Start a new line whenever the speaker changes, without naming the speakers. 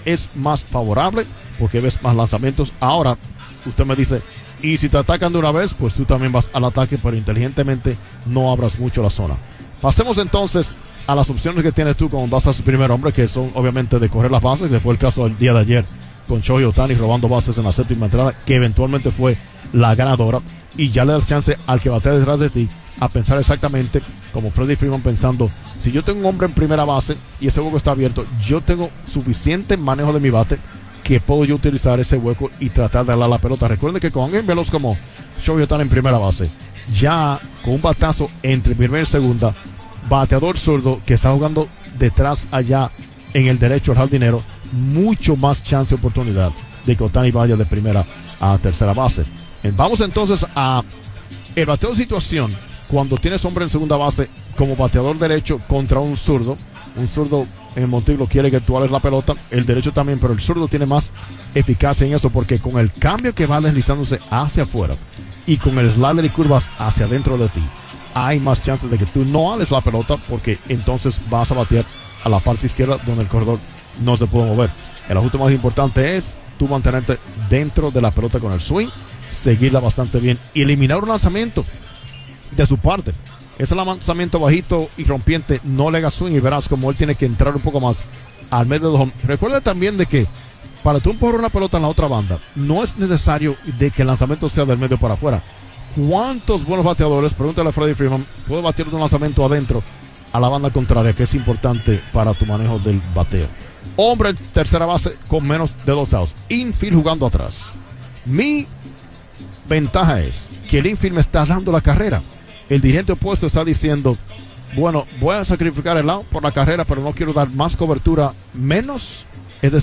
es más favorable porque ves más lanzamientos. Ahora, usted me dice, y si te atacan de una vez, pues tú también vas al ataque, pero inteligentemente no abras mucho la zona. Pasemos entonces a las opciones que tienes tú cuando vas a su primer hombre, que son obviamente de correr las bases, que fue el caso del día de ayer con Shohei Ohtani robando bases en la séptima entrada, que eventualmente fue la ganadora, y ya le das chance al que batea detrás de ti a pensar exactamente como Freddie Freeman, pensando, si yo tengo un hombre en primera base y ese hueco está abierto, yo tengo suficiente manejo de mi bate que puedo yo utilizar ese hueco y tratar de darle a la pelota. Recuerden que con alguien veloz como Shohei Ohtani en primera base, ya con un batazo entre primera y segunda, bateador zurdo que está jugando detrás allá en el derecho al jardinero, mucho más chance de oportunidad de que Ohtani vaya de primera a tercera base. Vamos entonces a el bateo de situación cuando tienes hombre en segunda base como bateador derecho contra un zurdo. Un zurdo en el montículo quiere que tú hagas la pelota, el derecho también, pero el zurdo tiene más eficacia en eso porque con el cambio que va deslizándose hacia afuera y con el slider y curvas hacia adentro de ti, hay más chances de que tú no hagas la pelota, porque entonces vas a batear a la parte izquierda donde el corredor no se puede mover. El ajuste más importante es tú mantenerte dentro de la pelota con el swing, seguirla bastante bien y eliminar un lanzamiento de su parte. Ese lanzamiento bajito y rompiente, no le hagas swing y verás como él tiene que entrar un poco más al medio de los home. Recuerda también de que para tú empujar una pelota en la otra banda, no es necesario de que el lanzamiento sea del medio para afuera. ¿Cuántos buenos bateadores, pregúntale a Freddie Freeman, puede batir un lanzamiento adentro a la banda contraria, que es importante para tu manejo del bateo? Hombre en tercera base con menos de 2 outs, infield jugando atrás. Mi ventaja es que el infield me está dando la carrera. El dirigente opuesto está diciendo, bueno, voy a sacrificar el out por la carrera, pero no quiero dar más cobertura menos